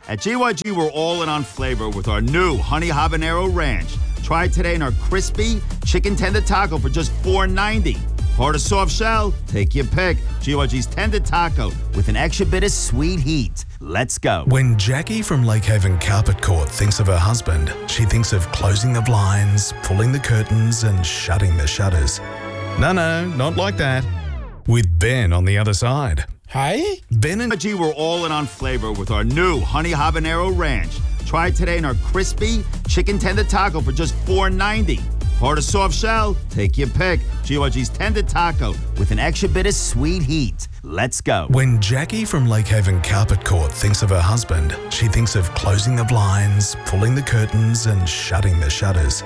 At GYG, we're all in on flavor with our new Honey Habanero Ranch. Try it today in our crispy chicken tender taco for just $4.90. Hard or soft shell? Take your pick. GYG's tender taco with an extra bit of sweet heat. Let's go. When Jackie from Lakehaven Carpet Court thinks of her husband, she thinks of closing the blinds, pulling the curtains, and shutting the shutters. No, not like that. With Ben on the other side. Hey? Ben and GYG, we're all in on flavor with our new Honey Habanero Ranch. Try it today in our crispy chicken tender taco for just $4.90. Hard or soft shell? Take your pick. GYG's tender taco with an extra bit of sweet heat. Let's go. When Jackie from Lakehaven Carpet Court thinks of her husband, she thinks of closing the blinds, pulling the curtains, and shutting the shutters.